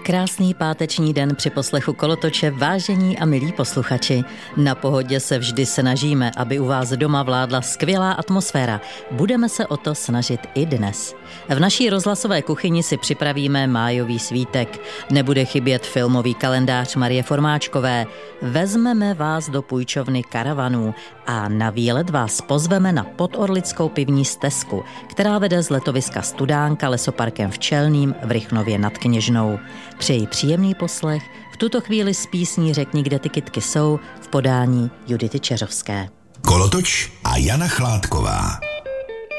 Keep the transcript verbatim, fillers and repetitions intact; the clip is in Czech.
Krásný páteční den při poslechu Kolotoče, vážení a milí posluchači. Na Pohodě se vždy snažíme, aby u vás doma vládla skvělá atmosféra. Budeme se o to snažit i dnes. V naší rozhlasové kuchyni si připravíme májový svítek. Nebude chybět filmový kalendář Marie Formáčkové. Vezmeme vás do půjčovny karavanů a na výlet vás pozveme na podorlickou pivní stezku, která vede z letoviska Studánka lesoparkem v Čelným v Rychnově nad Kněžnou. Přeji příjemný poslech, v tuto chvíli z písní Řekni, kde ty kytky jsou v podání Judity Čeřovské. Kolotoč a Jana Chládková.